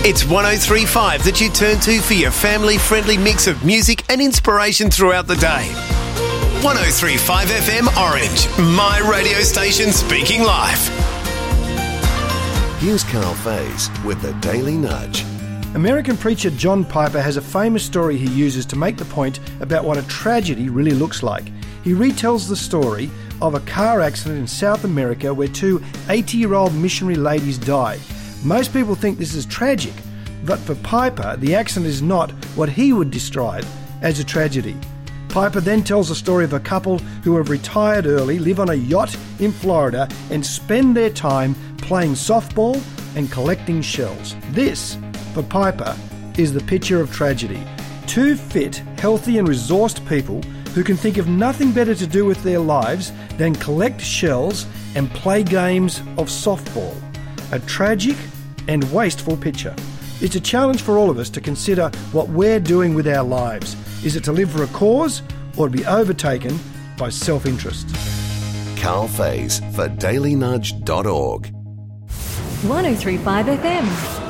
It's 103.5 that you turn to for your family-friendly mix of music and inspiration throughout the day. 103.5 FM Orange, my radio station speaking live. Here's Carl Faze with the Daily Nudge. American preacher John Piper has a famous story he uses to make the point about what a tragedy really looks like. He retells the story of a car accident in South America where two 80-year-old missionary ladies died. Most people think this is tragic, but for Piper, the accident is not what he would describe as a tragedy. Piper then tells the story of a couple who have retired early, live on a yacht in Florida, and spend their time playing softball and collecting shells. This, for Piper, is the picture of tragedy. Two fit, healthy and resourced people who can think of nothing better to do with their lives than collect shells and play games of softball. A tragic and wasteful picture. It's a challenge for all of us to consider what we're doing with our lives. Is it to live for a cause or to be overtaken by self-interest? Carl Faze for dailynudge.org. 103.5 FM.